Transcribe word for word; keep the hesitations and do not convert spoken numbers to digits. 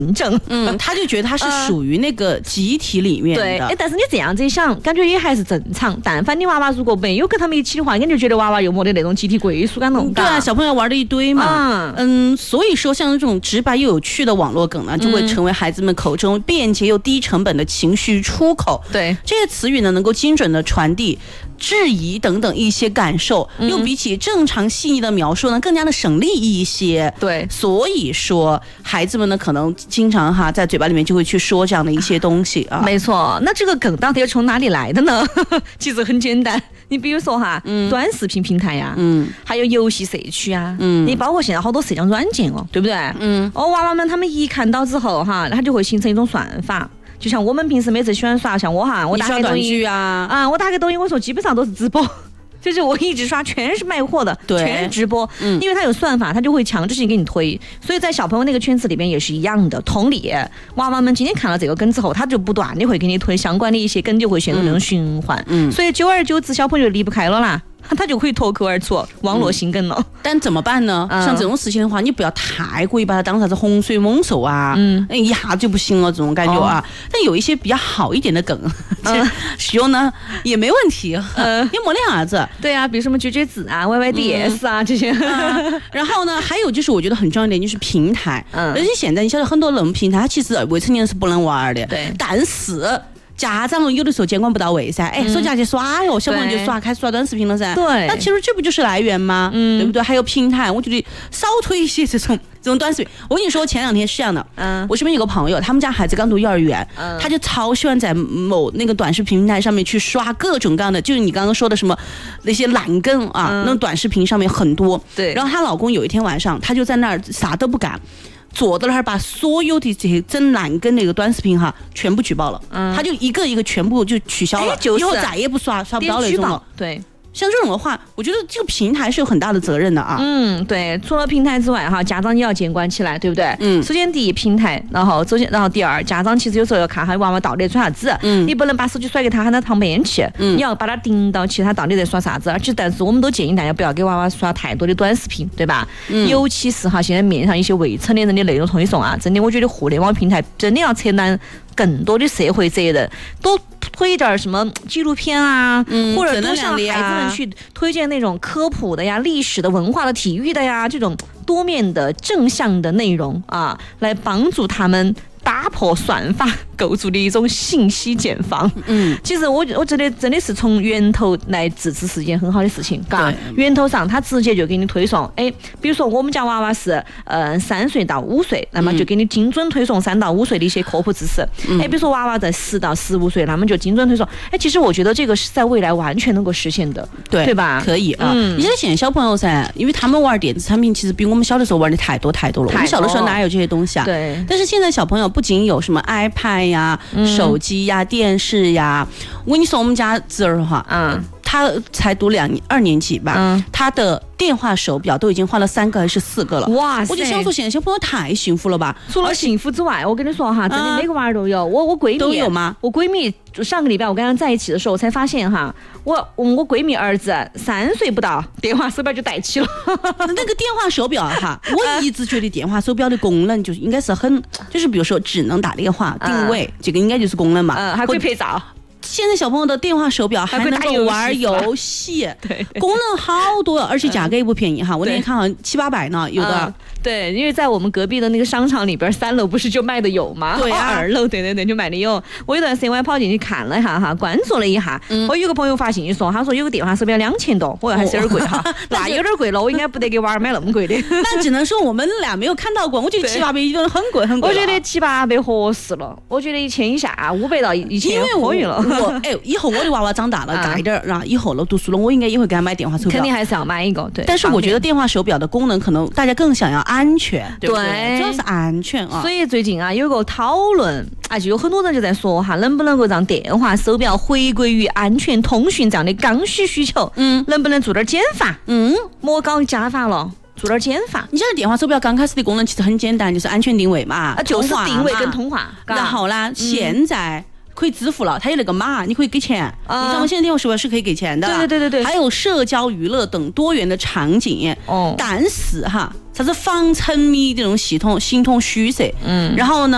证。 嗯，他就觉得他是属于那个集体里面的。 对，哎，但是你这样子想，感觉也还是正常。但凡你娃娃如果没有跟他们一起的话，你就觉得娃娃又没得那种集体归属感了。 对啊，小朋友玩的一堆嘛。嗯，嗯，所以说像这种直白又有趣的网络梗呢，就会成为孩子们口中便捷又低成本的情绪出口。 对， 这些词语呢，能够精准的传递质疑等等一些感受，又比起正常细腻的描述呢，更加的省力一些。 对， 所以说孩子们呢，可能经常哈在嘴巴里面就会去说这样的一些东西啊。 没错，那这个梗到底要从哪里来的呢？其实很简单，你比如说哈，嗯、短视频平台呀、啊，嗯，还有游戏社区啊，嗯，你包括现在好多社交软件哦，对不对？嗯，哦，娃娃们他们一看到之后哈，他就会形成一种算法。就像我们平时每次喜欢刷，像我哈，我打开抖音啊， 啊，我打开抖音，我说基本上都是直播，就是我一直刷，全是卖货的，全是直播，嗯，因为它有算法，它就会强制性给你推，所以在小朋友那个圈子里边也是一样的。同理，娃娃们今天看了这个梗之后，他就不断的会给你推相关的一些梗，就会陷入那种循环，嗯，所以久而久之，小朋友就离不开了啦。他就可以脱口而出网络新梗了、嗯， 但怎么办呢？嗯、像这种事情的话，你不要太过于把它当啥子洪水猛兽啊，嗯，一下子就不行了这种感觉啊。哦、但有一些比较好一点的梗，嗯、使用呢也没问题，嗯，也没那啥子。 对啊，比如什么绝绝子啊、Y Y D S 啊、嗯、这些、 嗯。然后呢，还有就是我觉得很重要一点就是平台，嗯，而且现在你晓得很多那种平台，它其实未成年人是不能玩的，对，但是。家长有的时候监管不到位噻，哎，手机去耍哟，小朋友就耍，开始刷短视频了噻。 对， 那其实这不就是来源吗？嗯，对不对？还有平台，我觉得少推一些这种这种短视频。我跟你说，前两天是这样的，嗯，我身边有个朋友，他们家孩子刚读幼儿园，嗯，他就超喜欢在某那个短视频平台上面去刷各种各样的，就是你刚刚说的什么那些烂梗啊，嗯、那种短视频上面很多。对，然后她老公有一天晚上，他就在那儿啥都不干。坐到那儿把所有的这些整烂跟那个短视频哈全部举报了，嗯，他就一个一个全部就取消了，就是、以后再也不刷刷不到那种了。 对， 像这种的话，我觉得这个平台是有很大的责任的啊。 嗯，对，除了平台之外哈，家长也要监管起来，对不对？嗯，首先第一平台，然后首先然后第二，家长其实有时候要看哈娃娃到底在耍啥子，嗯，你不能把手机甩给他喊他旁边去，嗯，你要把他盯到起他到底在耍啥子。而且但是我们都建议大家不要给娃娃刷太多的短视频，对吧？嗯，尤其是哈现在面上一些未成年人的内容推送啊，真的我觉得互联网平台真的要承担更多的社会责任，多推点什么纪录片啊，嗯、或者多向孩子们去推荐那种科普的呀、历史的、文化的、体育的呀，这种多面的正向的内容啊，来帮助他们打破算法构筑的一种信息茧房。嗯，其实我我觉得真的是从源头来制止是一件很好的事情，嘎。源头上他直接就给你推送，哎，比如说我们家娃娃是呃三岁到五岁，那么就给你精准推送三到五岁的一些科普知识。嗯，哎，比如说娃娃在十到十五岁，那么就精准推送。哎，其实我觉得这个是在未来完全能够实现的，对对吧？ 可以啊。嗯，你现在现在小朋友噻，因为他们玩电子产品，其实比我们小的时候玩的太多太多了。我们小的时候哪有这些东西啊？对。但是现在小朋友不仅有什么 iPad 呀、嗯、手机呀、电视呀，我跟你说，我们家侄儿哈，嗯，他才读两二年级吧，嗯，他的电话手表都已经换了三个还是四个了。哇塞！我就想说，现在小朋友太幸福了吧？ 除了幸福之外，我跟你说哈，真的每个娃儿都有。我我闺蜜都有吗？ 我闺蜜上个礼拜我跟她在一起的时候，我才发现哈，我我闺蜜儿子三岁不到，电话手表就带起了。 那个电话手表哈，我一直觉得电话手表的功能就是应该是很，就是比如说只能打电话、定位，嗯、这个应该就是功能嘛。 嗯，还可以拍照。 现在小朋友的电话手表还能够玩游戏，对，功能好多，而且价格也不便宜哈。我那天看好像七八百呢，有的。 对，因为在我们隔壁的那个商场里边，三楼不是就卖的有吗？ 对啊， 二楼对对对就卖的有。我有段时间我还跑进去看了一下哈，关注了一下。嗯、我有个朋友发信息说，他说有个电话手表两千多，我还是有点贵哈。哦、那有点贵了，我应该不得给娃儿买那么贵的。 那只能说我们俩没有看到过，我觉得七八百已经很贵很贵。 我觉得七八百合适了，我觉得一千以下，五百到一千可以了。 我哎，以后我的娃娃长大了大一点，然后以后了读书了，我应该也会给他买电话手表。 肯定还是要买一个，对。 但是我觉得电话手表的功能可能大家更想要安全，对。对，主要是安全啊。 所以最近啊，有个讨论啊，就有很多人就在说哈，能不能够让电话手表回归于安全通讯这样的刚需需求？嗯，能不能做点减法？嗯，莫搞加法了。做点减法。 你晓得电话手表刚开始的功能其实很简单，就是安全定位嘛， 啊，就是定位跟通话。 然后呢，嗯、现在可以支付了，它有那个码，你可以给钱。啊、你知道吗？现在电话手表是可以给钱的。 对对对对对。 还有社交、娱乐等多元的场景。哦。但是哈，啥子防沉迷这种系统形同虚设。嗯。然后呢？